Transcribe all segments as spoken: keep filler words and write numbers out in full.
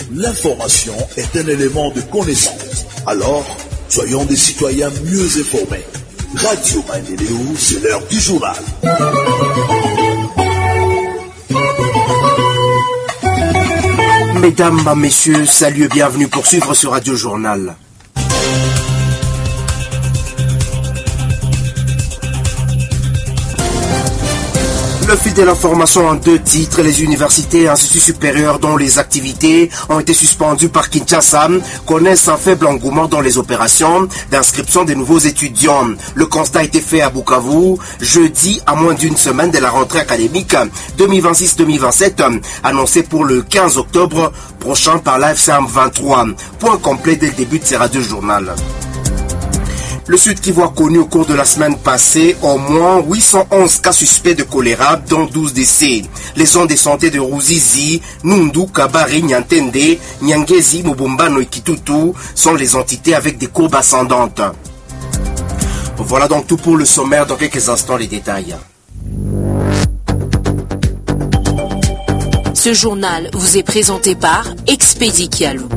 l'information est un élément de connaissance. Alors, soyons des citoyens mieux informés. Radio Maendeleo, c'est l'heure du journal. Mesdames, messieurs, salut et bienvenue pour suivre ce Radio Journal. Le fil de l'information en deux titres, les universités et instituts supérieurs dont les activités ont été suspendues par Kinshasa connaissent un faible engouement dans les opérations d'inscription des nouveaux étudiants. Le constat a été fait à Bukavu jeudi, à moins d'une semaine de la rentrée académique deux mille vingt-six deux mille vingt-sept, annoncée pour le quinze octobre prochain par l'A F C M vingt-trois. Point complet dès le début de ce Radio Journal. Le Sud Kivu a connu au cours de la semaine passée au moins huit cent onze cas suspects de choléra, dont douze décès. Les zones de santé de Ruzizi, Nundu, Kabari, Nyantende, Nyangezi, Mubumbano et Kitutu sont les entités avec des courbes ascendantes. Voilà donc tout pour le sommaire. Dans quelques instants, les détails. Ce journal vous est présenté par Expedi Kialou.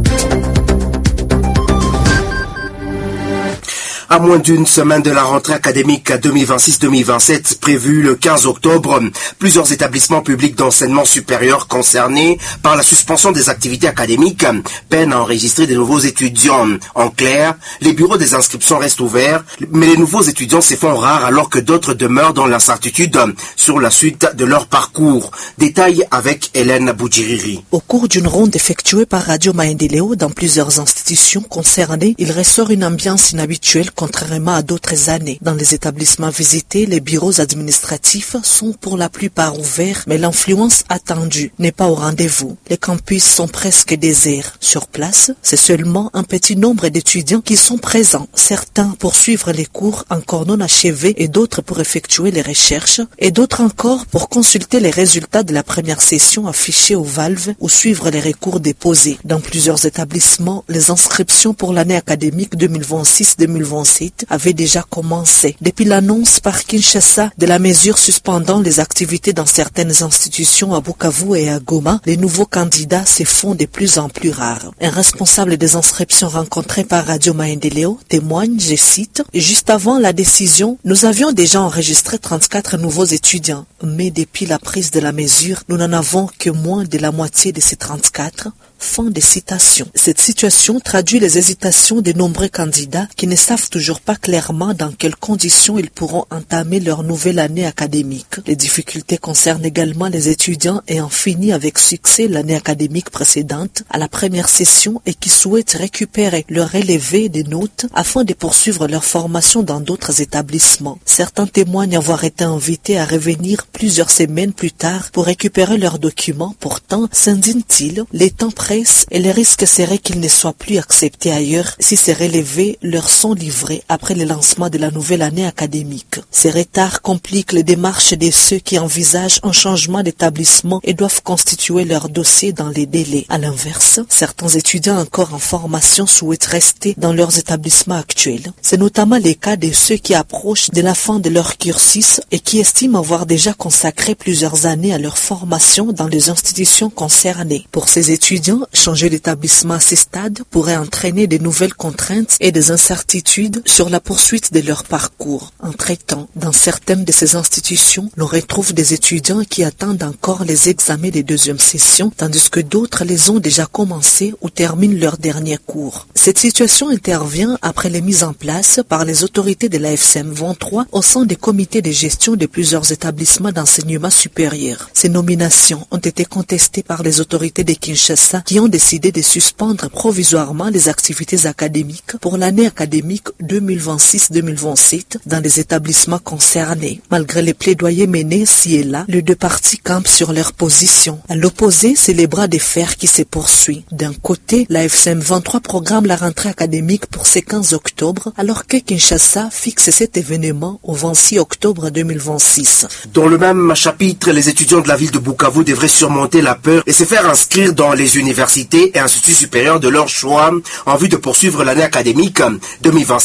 À moins d'une semaine de la rentrée académique deux mille vingt-six deux mille vingt-sept prévue le quinze octobre, plusieurs établissements publics d'enseignement supérieur concernés par la suspension des activités académiques peinent à enregistrer de nouveaux étudiants. En clair, les bureaux des inscriptions restent ouverts, mais les nouveaux étudiants se font rares alors que d'autres demeurent dans l'incertitude sur la suite de leur parcours. Détail avec Hélène Boudjiriri. Au cours d'une ronde effectuée par Radio Maendeleo dans plusieurs institutions concernées, il ressort une ambiance inhabituelle contrairement à d'autres années. Dans les établissements visités, les bureaux administratifs sont pour la plupart ouverts, mais l'influence attendue n'est pas au rendez-vous. Les campus sont presque déserts. Sur place, c'est seulement un petit nombre d'étudiants qui sont présents. Certains pour suivre les cours encore non achevés et d'autres pour effectuer les recherches et d'autres encore pour consulter les résultats de la première session affichée au Valve ou suivre les recours déposés. Dans plusieurs établissements, les inscriptions pour l'année académique deux mille vingt-six deux mille vingt-sept avait déjà commencé. Depuis l'annonce par Kinshasa de la mesure suspendant les activités dans certaines institutions à Bukavu et à Goma, les nouveaux candidats se font de plus en plus rares. Un responsable des inscriptions rencontré par Radio Maendeleo témoigne, je cite, « Juste avant la décision, nous avions déjà enregistré trente-quatre nouveaux étudiants, mais depuis la prise de la mesure, nous n'en avons que moins de la moitié de ces trente-quatre. » Fin de citation. Cette situation traduit les hésitations de nombreux candidats qui ne savent toujours pas clairement dans quelles conditions ils pourront entamer leur nouvelle année académique. Les difficultés concernent également les étudiants ayant fini avec succès l'année académique précédente à la première session et qui souhaitent récupérer leur relevé des notes afin de poursuivre leur formation dans d'autres établissements. Certains témoignent avoir été invités à revenir plusieurs semaines plus tard pour récupérer leurs documents. Pourtant, s'indignent-ils, les temps pressent et le risque serait qu'ils ne soient plus acceptés ailleurs si ces relevés leur sont livrés après le lancement de la nouvelle année académique. Ces retards compliquent les démarches de ceux qui envisagent un changement d'établissement et doivent constituer leur dossier dans les délais. À l'inverse, certains étudiants encore en formation souhaitent rester dans leurs établissements actuels. C'est notamment le cas de ceux qui approchent de la fin de leur cursus et qui estiment avoir déjà consacré plusieurs années à leur formation dans les institutions concernées. Pour ces étudiants, changer d'établissement à ces stades pourrait entraîner de nouvelles contraintes et des incertitudes sur la poursuite de leur parcours. Entre-temps, dans certaines de ces institutions, l'on retrouve des étudiants qui attendent encore les examens des deuxième sessions, tandis que d'autres les ont déjà commencés ou terminent leur dernier cours. Cette situation intervient après les mises en place par les autorités de l'A F C M vingt-trois au sein des comités de gestion de plusieurs établissements d'enseignement supérieur. Ces nominations ont été contestées par les autorités de Kinshasa qui ont décidé de suspendre provisoirement les activités académiques pour l'année académique deux mille vingt-six deux mille vingt-sept dans les établissements concernés. Malgré les plaidoyers menés ci et là, les deux parties campent sur leur position. À l'opposé, c'est les bras de fer qui se poursuivent. D'un côté, l'A F C M vingt-trois programme la rentrée académique pour ce quinze octobre, alors que Kinshasa fixe cet événement au vingt-six octobre deux mille vingt-six. Dans le même chapitre, les étudiants de la ville de Bukavu devraient surmonter la peur et se faire inscrire dans les universités et instituts supérieurs de leur choix en vue de poursuivre l'année académique deux mille vingt-six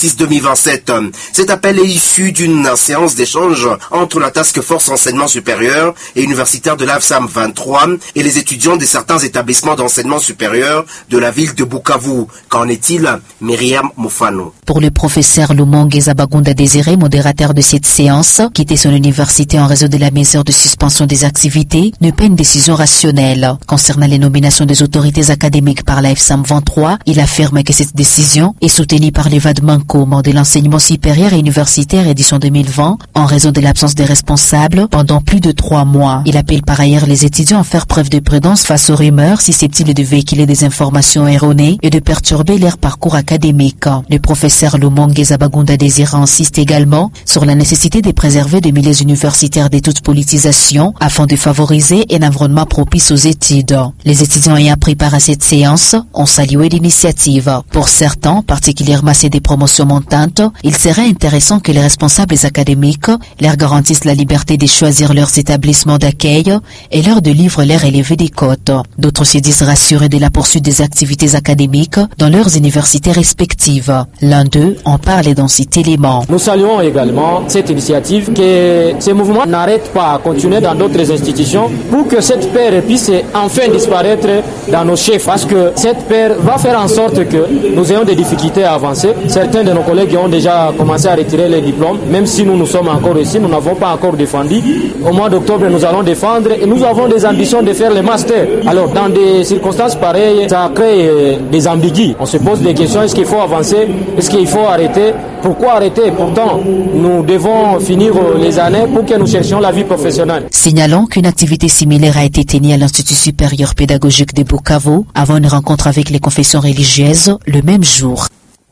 vingt-six deux mille vingt-sept. Cet appel est issu d'une séance d'échange entre la Task Force Enseignement Supérieur et Universitaire de l'A F S A M vingt-trois et les étudiants de certains établissements d'enseignement supérieur de la ville de Bukavu. Qu'en est-il? Myriam Moufano. Pour le professeur Lumongue Zabagunda Désiré, modérateur de cette séance, quitter son université en raison de la mesure de suspension des activités n'est pas une décision rationnelle. Concernant les nominations des autorités académiques par la F S A M vingt-trois, il affirme que cette décision est soutenue par l'évadement commun de l'enseignement supérieur et universitaire édition deux mille vingt en raison de l'absence des responsables pendant plus de trois mois. Il appelle par ailleurs les étudiants à faire preuve de prudence face aux rumeurs susceptibles de véhiculer des informations erronées et de perturber leur parcours académique. Le professeur Lumongue Zabagunda Désiré insiste également sur la nécessité de préserver des milieux universitaires de toute politisation afin de favoriser un environnement propice aux études. Les étudiants ayant pris part à cette séance ont salué l'initiative. Pour certains, particulièrement ceux des promotions montantes, il serait intéressant que les responsables académiques leur garantissent la liberté de choisir leurs établissements d'accueil et leur délivrent leur élevé des cotes. D'autres se disent rassurés de la poursuite des activités académiques dans leurs universités respectives. L'un d'eux en parle dans cet élément. Nous saluons également cette initiative, que ce mouvement n'arrête pas à continuer dans d'autres institutions pour que cette paire puisse enfin disparaître dans nos chefs, parce que cette paire va faire en sorte que nous ayons des difficultés à avancer. Certains de nos collègues ont déjà commencé à retirer les diplômes, même si nous nous sommes encore ici, nous n'avons pas encore défendu. Au mois d'octobre, nous allons défendre et nous avons des ambitions de faire les masters. Alors, dans des circonstances pareilles, ça crée des ambigus. On se pose des questions, est-ce qu'il faut avancer? Est-ce qu'il faut arrêter? Pourquoi arrêter? Pourtant, nous devons finir les années pour que nous cherchions la vie professionnelle. Signalons qu'une activité similaire a été tenue à l'Institut supérieur pédagogique de Bukavu avant une rencontre avec les confessions religieuses le même jour.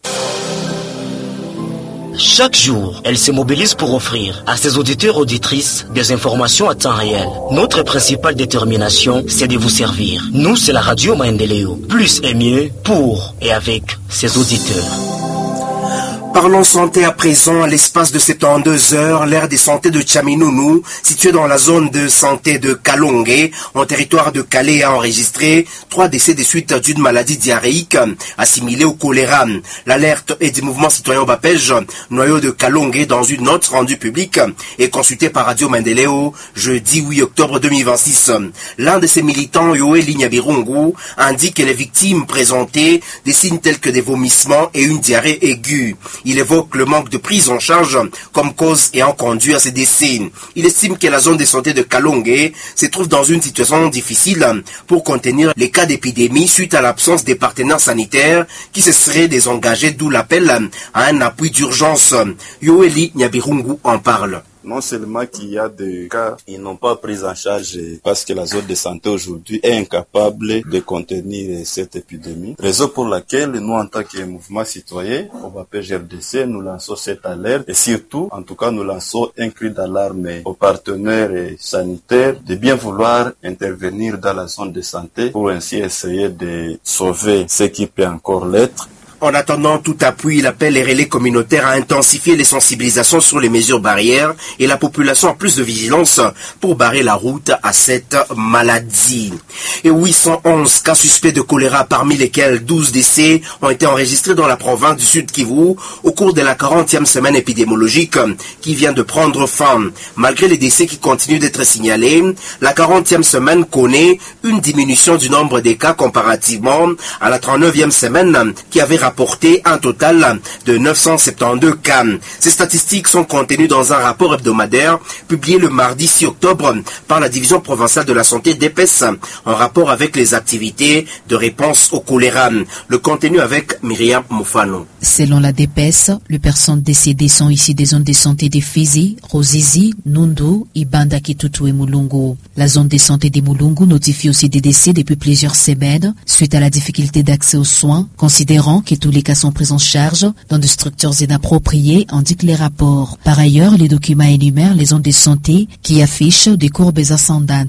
Chaque jour, elle se mobilise pour offrir à ses auditeurs et auditrices des informations à temps réel. Notre principale détermination, c'est de vous servir. Nous, c'est la radio Maendeleo. Plus et mieux pour et avec ses auditeurs. Parlons santé à présent. À l'espace de soixante-douze heures, l'aire de santé de Tchaminounou, située dans la zone de santé de Kalonge, en territoire de Calais, a enregistré trois décès des suites d'une maladie diarrhéique assimilée au choléra. L'alerte est du mouvement citoyen Bapège, noyau de Kalonge, dans une note rendue publique et consultée par Radio Maendeleo jeudi huit octobre deux mille vingt-six. L'un de ses militants, Yoeli Nyabirungu, indique que les victimes présentaient des signes tels que des vomissements et une diarrhée aiguë. Il évoque le manque de prise en charge comme cause ayant conduit à ces décès. Il estime que la zone de santé de Kalonge se trouve dans une situation difficile pour contenir les cas d'épidémie suite à l'absence des partenaires sanitaires qui se seraient désengagés, d'où l'appel à un appui d'urgence. Yoeli Nyabirungu en parle. Non seulement qu'il y a des cas qui n'ont pas pris en charge parce que la zone de santé aujourd'hui est incapable de contenir cette épidémie. Raison pour laquelle nous, en tant que mouvement citoyen, au Bapège R D C, nous lançons cette alerte et surtout, en tout cas, nous lançons un cri d'alarme aux partenaires sanitaires de bien vouloir intervenir dans la zone de santé pour ainsi essayer de sauver ce qui peut encore l'être. En attendant tout appui, il appelle les relais communautaires à intensifier les sensibilisations sur les mesures barrières et la population à plus de vigilance pour barrer la route à cette maladie. Et huit cent onze cas suspects de choléra, parmi lesquels douze décès ont été enregistrés dans la province du Sud Kivu au cours de la quarantième semaine épidémiologique qui vient de prendre fin. Malgré les décès qui continuent d'être signalés, la quarantième semaine connaît une diminution du nombre des cas comparativement à la trente-neuvième semaine qui avait rapporté un total de neuf cent soixante-douze cas. Ces statistiques sont contenues dans un rapport hebdomadaire publié le mardi six octobre par la division provinciale de la santé d'E P E S en rapport avec les activités de réponse au choléra. Le contenu avec Myriam Moufano. Selon la D P E S, les personnes décédées sont issues des zones de santé de Fizi, Ruzizi, Nundu, Ibanda, Kitutu et Mulungu. La zone de santé de Mulungu notifie aussi des décès depuis plusieurs semaines suite à la difficulté d'accès aux soins, considérant que tous les cas sont pris en charge dans des structures inappropriées, indiquent les rapports. Par ailleurs, les documents énumèrent les zones de santé qui affichent des courbes ascendantes.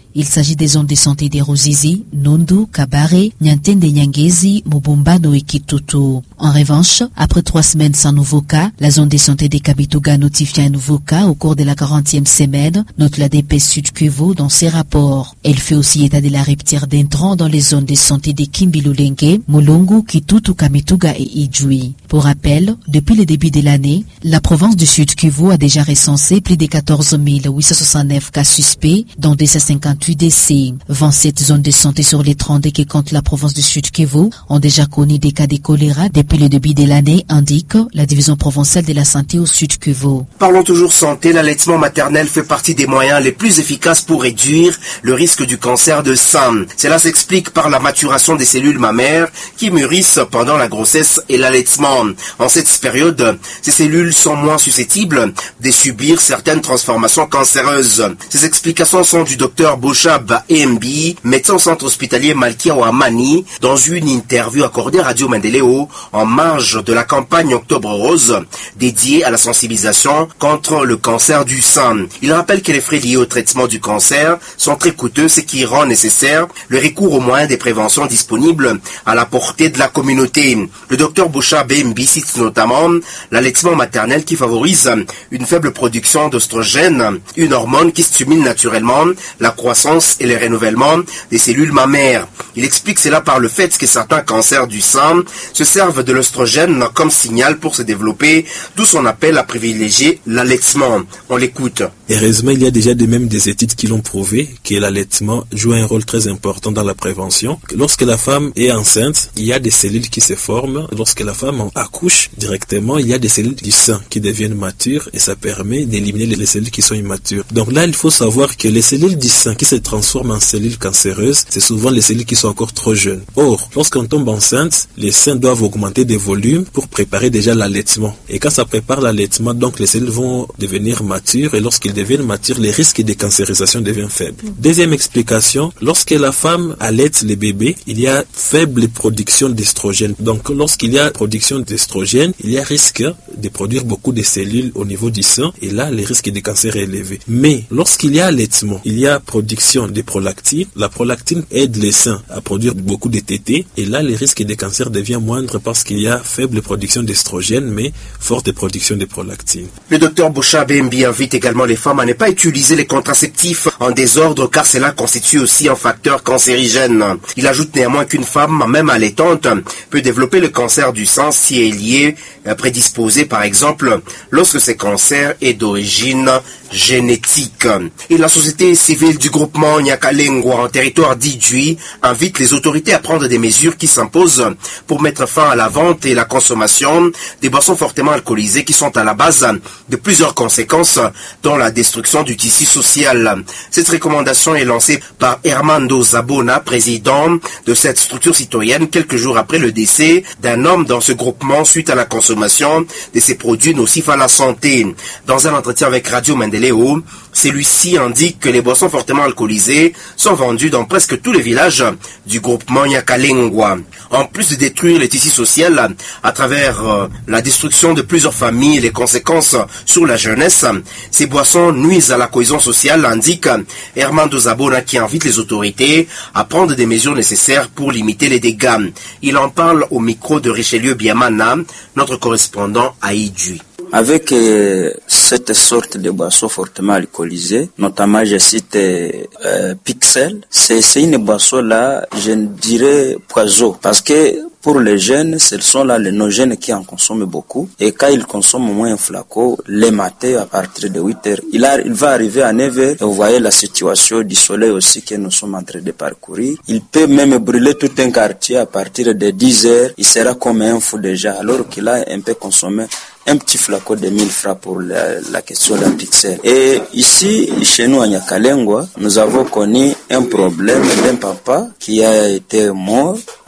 Il s'agit des zones de santé des Ruzizi, Nundu, Kabare, Nyantende Nyangezi, Mobombano et Kitutu. En revanche, après trois semaines sans nouveau cas, la zone de santé des Kamituga notifie un nouveau cas au cours de la quarantième semaine, note la D P Sud Kivu dans ses rapports. Elle fait aussi état de la rupture d'intrants dans les zones de santé des Kimbilulenge, Mulungu, Kitutu, Kamituga et Ijui. Pour rappel, depuis le début de l'année, la province du Sud Kivu a déjà recensé plus de quatorze mille huit cent soixante-neuf cas suspects, dont deux cent cinquante-huit décès. vingt-sept zones de santé sur les trente que compte la province du Sud Kivu ont déjà connu des cas de choléra depuis le début de l'année, indique la division provinciale de la santé au Sud Kivu. Parlons toujours santé, l'allaitement maternel fait partie des moyens les plus efficaces pour réduire le risque du cancer de sein. Cela s'explique par la maturation des cellules mammaires qui mûrissent pendant la grossesse et l'allaitement. En cette période, ces cellules sont moins susceptibles de subir certaines transformations cancéreuses. Ces explications sont du docteur Boshab Embi, médecin au centre hospitalier Malkia Ouamani, dans une interview accordée à Radio Maendeleo en marge de la campagne Octobre Rose dédiée à la sensibilisation contre le cancer du sein. Il rappelle que les frais liés au traitement du cancer sont très coûteux, ce qui rend nécessaire le recours aux moyens de prévention disponibles à la portée de la communauté. Le docteur Boshab Embi cite notamment l'allaitement maternel qui favorise une faible production d'oestrogène, une hormone qui stimule naturellement la croissance et le renouvellement des cellules mammaires. Il explique cela par le fait que certains cancers du sein se servent de l'oestrogène comme signal pour se développer, d'où son appel à privilégier l'allaitement. On l'écoute. Heureusement, il y a déjà des, même des études qui l'ont prouvé que l'allaitement joue un rôle très important dans la prévention. Lorsque la femme est enceinte, il y a des cellules qui se forment. Lorsque la femme accouche directement, il y a des cellules du sein qui deviennent matures et ça permet d'éliminer les cellules qui sont immatures. Donc là, il faut savoir que les cellules du sein qui se transforment en cellules cancéreuses, c'est souvent les cellules qui sont encore trop jeunes. Or, lorsqu'on tombe enceinte, les seins doivent augmenter de volume pour préparer déjà l'allaitement. Et quand ça prépare l'allaitement, donc les cellules vont devenir matures et lorsqu'ils deviennent matures, les risques de cancérisation deviennent faibles. Deuxième explication, lorsque la femme allaite les bébés, il y a faible production d'estrogène. Donc lorsqu'il y a production d'estrogène, il y a risque de produire beaucoup de cellules au niveau du sein et là, le risque de cancer est élevé. Mais lorsqu'il y a allaitement, il y a production de prolactine. La prolactine aide les seins à produire beaucoup de tétés et là, le risque de cancer devient moindre parce qu'il y a faible production d'estrogène mais forte production de prolactine. Le docteur Boshab Embi invite également les femmes à ne pas utiliser les contraceptifs en désordre car cela constitue aussi un facteur cancérigène. Il ajoute néanmoins qu'une femme, même allaitante, peut développer le cancer du sein si elle y est prédisposée, par exemple, lorsque ce cancer est d'origine génétique. Et la société civile du groupement Nyakalengwa en territoire d'Idjui invite les autorités à prendre des mesures qui s'imposent pour mettre fin à la vente et la consommation des boissons fortement alcoolisées qui sont à la base de plusieurs conséquences dont la destruction du tissu social. Cette recommandation est lancée par Hermando Zabona, président de cette structure citoyenne, quelques jours après le décès d'un homme dans ce groupement suite à la consommation de ces produits nocifs à la santé. Dans un entretien avec Radio Maendeleo, celui-ci indique que les boissons fortement alcoolisées sont vendues dans presque tous les villages du groupement Nyakalengwa. En plus de détruire le tissu social à travers euh, la destruction de plusieurs familles et les conséquences sur la jeunesse, ces boissons nuisent à la cohésion sociale, indique Hermando Zabona qui invite les autorités à prendre des mesures nécessaires pour limiter les dégâts. Il en parle au micro de Richelieu Biamana, notre correspondant à Idjui. Avec euh, cette sorte de boisson fortement alcoolisée, notamment je cite euh, Pixel, c'est, c'est une boisson là, je dirais poison, parce que pour les jeunes, ce sont là les nos jeunes qui en consomment beaucoup. Et quand ils consomment au moins un flacon, les matins à partir de huit heures, il, a, il va arriver à neuf heures. Et vous voyez la situation du soleil aussi que nous sommes en train de parcourir. Il peut même brûler tout un quartier à partir de dix heures. Il sera comme un fou déjà, alors qu'il a un peu consommé un petit flacon de mille francs pour la, la question de la pixel. Et ici, chez nous à Nyakalengwa, nous avons connu un problème d'un papa qui a été mort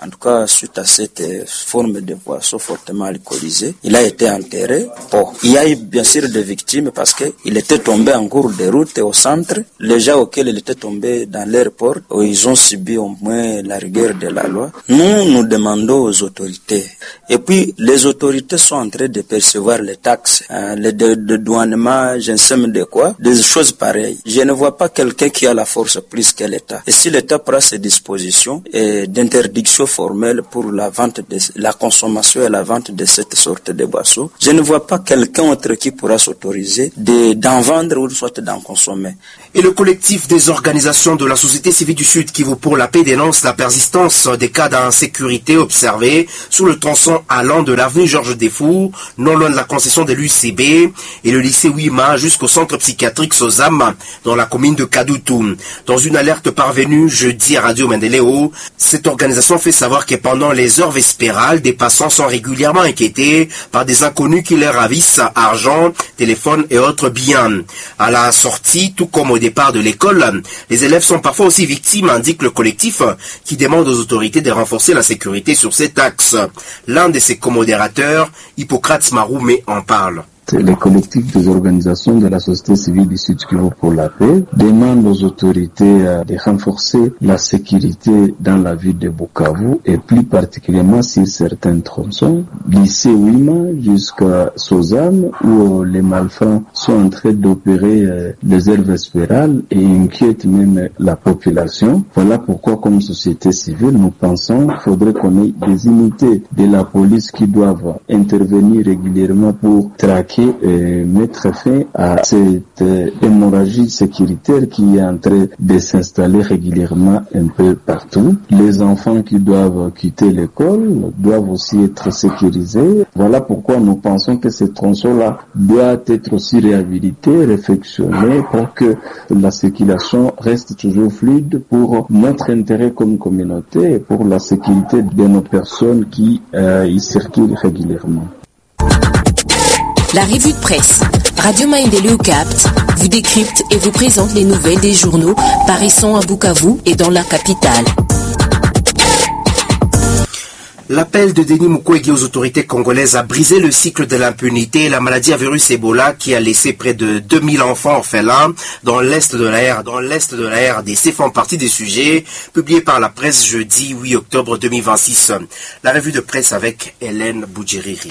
en tout cas suite à cette forme de boisson fortement alcoolisée. Il a été enterré. Bon, il y a eu bien sûr des victimes parce qu'il était tombé en cours de route au centre. Les gens auxquels il était tombé dans l'aéroport, ils ont subi au moins la rigueur de la loi. Nous, nous demandons aux autorités. Et puis, les autorités sont en train de percevoir les taxes, hein, les dédouanements, je ne sais même de quoi, des choses pareilles. Je ne vois pas quelqu'un qui a la force plus que l'État. Et si l'État prend ses dispositions et d'interdiction formelle pour la vente, de, la consommation et la vente de cette sorte de boissons, je ne vois pas quelqu'un autre qui pourra s'autoriser de, d'en vendre ou soit d'en consommer. Et le collectif des organisations de la société civile du Sud Kivu pour la paix dénonce la persistance des cas d'insécurité observés sur le tronçon allant de l'avenue Georges Defour, non loin de la concession de l'U C B et le lycée Ouima jusqu'au centre psychiatrique Sozam dans la commune de Kadoutou. Dans une alerte parvenue jeudi à Radio Maendeleo, cette organisation fait savoir que pendant les heures vespérales, des passants sont régulièrement inquiétés par des inconnus qui leur ravissent argent, téléphone et autres biens. À la sortie, tout comme au départ de l'école, les élèves sont parfois aussi victimes, indique le collectif, qui demande aux autorités de renforcer la sécurité sur cet axe. L'un de ses comodérateurs, Hippocrate Maroumé, en parle. Les collectifs des organisations de la société civile du Sud Kivu pour la paix demandent aux autorités de renforcer la sécurité dans la ville de Bukavu et plus particulièrement sur certains tronçons, lycée Ouima jusqu'à Sozam où les malfrats sont en train d'opérer les heures vespérales et inquiètent même la population. Voilà pourquoi comme société civile nous pensons qu'il faudrait qu'on ait des unités de la police qui doivent intervenir régulièrement pour traquer et mettre fin à cette hémorragie sécuritaire qui est en train de s'installer régulièrement un peu partout. Les enfants qui doivent quitter l'école doivent aussi être sécurisés. Voilà pourquoi nous pensons que ce tronçon-là doit être aussi réhabilité, réfectionné pour que la circulation reste toujours fluide pour notre intérêt comme communauté et pour la sécurité de nos personnes qui euh, y circulent régulièrement. La revue de presse, Radio Maendeleo capte, vous décrypte et vous présente les nouvelles des journaux paraissant à Bukavu et dans la capitale. L'appel de Denis Mukwege aux autorités congolaises a brisé le cycle de l'impunité et la maladie à virus Ebola qui a laissé près de deux mille enfants orphelins dans l'est de la R, dans l'est de la R D C font partie des sujets publiés par la presse jeudi huit octobre deux mille vingt-six. La revue de presse avec Hélène Boudjeriri.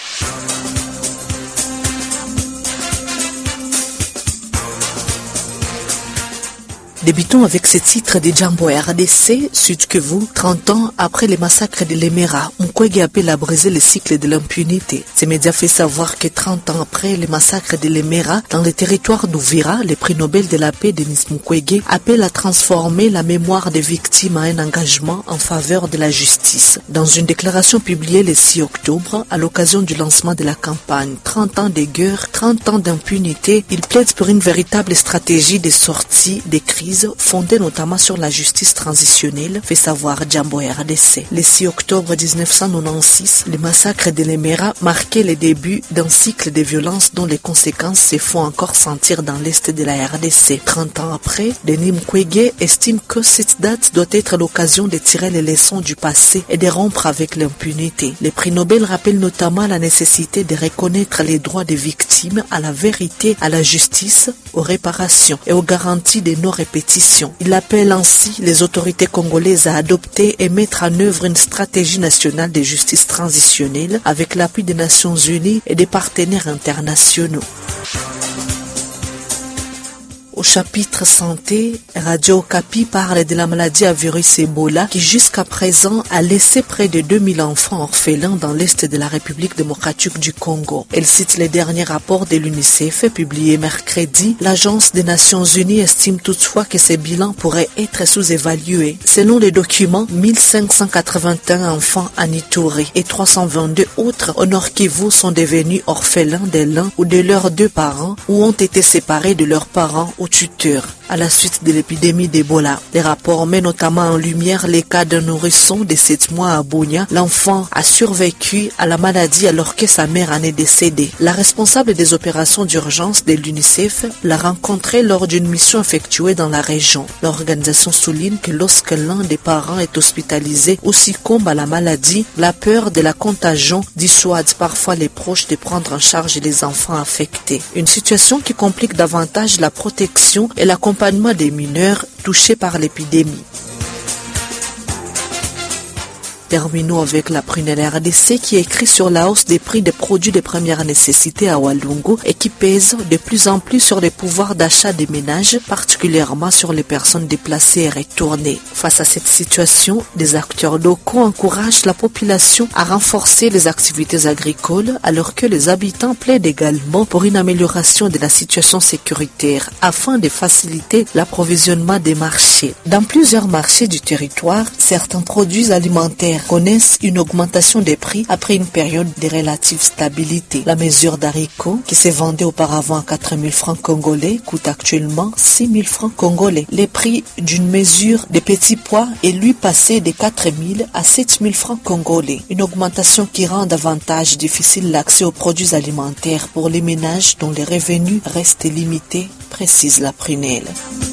Débutons avec ce titre de Jambo R D C, Sud Kivu, trente ans après les massacres de l'Emera. Mukwege appelle à briser le cycle de l'impunité. Ces médias fait savoir que trente ans après les massacres de l'Emera, dans le territoire d'Ouvira, le prix Nobel de la paix Denis Mukwege appelle à transformer la mémoire des victimes en un engagement en faveur de la justice. Dans une déclaration publiée le six octobre, à l'occasion du lancement de la campagne trente ans de guerre, trente ans d'impunité, il plaide pour une véritable stratégie de sortie des crises fondée notamment sur la justice transitionnelle, fait savoir Jambo R D C. Le six octobre mille neuf cent quatre-vingt-seize, le massacre de l'Emera marquait le début d'un cycle de violence dont les conséquences se font encore sentir dans l'est de la R D C. trente ans après, Denis Mukwege estime que cette date doit être l'occasion de tirer les leçons du passé et de rompre avec l'impunité. Le prix Nobel rappelle notamment la nécessité de reconnaître les droits des victimes à la vérité, à la justice, aux réparations et aux garanties de non-répétition. Il appelle ainsi les autorités congolaises à adopter et mettre en œuvre une stratégie nationale de justice transitionnelle avec l'appui des Nations Unies et des partenaires internationaux. Au chapitre santé, Radio Okapi parle de la maladie à virus Ebola qui jusqu'à présent a laissé près de deux mille enfants orphelins dans l'est de la République démocratique du Congo. Elle cite les derniers rapports de l'UNICEF publiés mercredi. L'Agence des Nations Unies estime toutefois que ces bilans pourraient être sous-évalués. Selon les documents, mille cinq cent quatre-vingt-un enfants en Ituri et trois cent vingt-deux autres au Nord Kivu sont devenus orphelins de l'un ou de leurs deux parents ou ont été séparés de leurs parents ou tuteurs. à la suite de l'épidémie d'Ebola. Les rapports mettent notamment en lumière les cas d'un nourrisson de sept mois à Bunia. L'enfant a survécu à la maladie alors que sa mère en est décédée. La responsable des opérations d'urgence de l'UNICEF l'a rencontré lors d'une mission effectuée dans la région. L'organisation souligne que lorsque l'un des parents est hospitalisé ou succombe à la maladie, la peur de la contagion dissuade parfois les proches de prendre en charge les enfants affectés. Une situation qui complique davantage la protection et l'accompagnement des mineurs touchés par l'épidémie. Terminons avec la prunelle R D C qui écrit sur la hausse des prix des produits de première nécessité à Walungu et qui pèse de plus en plus sur les pouvoirs d'achat des ménages, particulièrement sur les personnes déplacées et retournées. Face à cette situation, des acteurs locaux encouragent la population à renforcer les activités agricoles alors que les habitants plaident également pour une amélioration de la situation sécuritaire afin de faciliter l'approvisionnement des marchés. Dans plusieurs marchés du territoire, certains produits alimentaires connaissent une augmentation des prix après une période de relative stabilité. La mesure d'haricots, qui se vendait auparavant à quatre mille francs congolais, coûte actuellement six mille francs congolais. Les prix d'une mesure de petits pois est lui passé de quatre mille à sept mille francs congolais. Une augmentation qui rend davantage difficile l'accès aux produits alimentaires pour les ménages dont les revenus restent limités, précise la prunelle.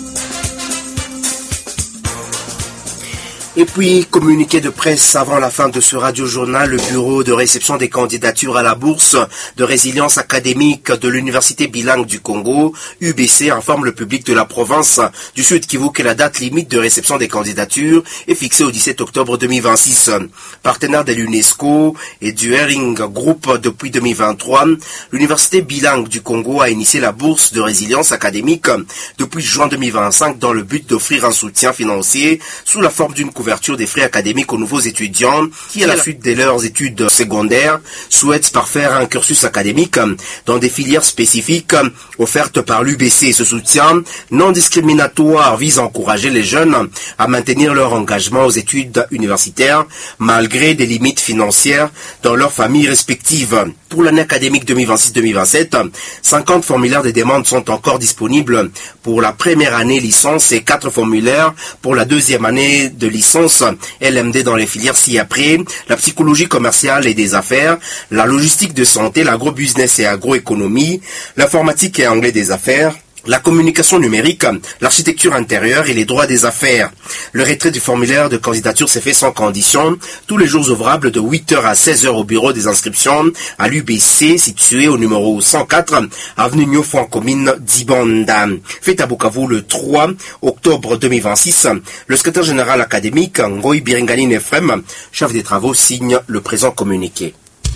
Et puis, communiqué de presse avant la fin de ce radio-journal, le bureau de réception des candidatures à la bourse de résilience académique de l'Université bilingue du Congo, U B C, informe le public de la province du Sud Kivu que la date limite de réception des candidatures est fixée au dix-sept octobre deux mille vingt-six. Partenaire de l'UNESCO et du Hering Group depuis deux mille vingt-trois, l'Université bilingue du Congo a initié la bourse de résilience académique depuis juin deux mille vingt-cinq dans le but d'offrir un soutien financier sous la forme d'une couverture des frais académiques aux nouveaux étudiants qui, à la suite de leurs études secondaires, souhaitent parfaire un cursus académique dans des filières spécifiques offertes par l'U B C. Ce soutien non discriminatoire vise à encourager les jeunes à maintenir leur engagement aux études universitaires malgré des limites financières dans leurs familles respectives. Pour l'année académique deux mille vingt-six deux mille vingt-sept, cinquante formulaires de demande sont encore disponibles pour la première année licence et quatre formulaires pour la deuxième année de licence L M D dans les filières ci-après, la psychologie commerciale et des affaires, la logistique de santé, l'agro-business et agroéconomie, l'informatique et anglais des affaires, la communication numérique, l'architecture intérieure et les droits des affaires. Le retrait du formulaire de candidature s'est fait sans condition, tous les jours ouvrables de huit heures à seize heures au bureau des inscriptions à l'U B C, situé au numéro cent quatre, avenue Nyofo en commune d'Ibanda. Fait à Bukavu le trois octobre deux mille vingt-six, le secrétaire général académique, Ngoï Biringani Nefrem, chef des travaux, signe le présent communiqué.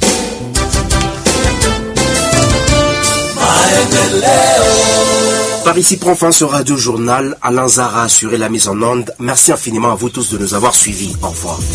Par ici prend fin ce radio-journal. Alain Zara a assuré la mise en onde. Merci infiniment à vous tous de nous avoir suivis. Au revoir.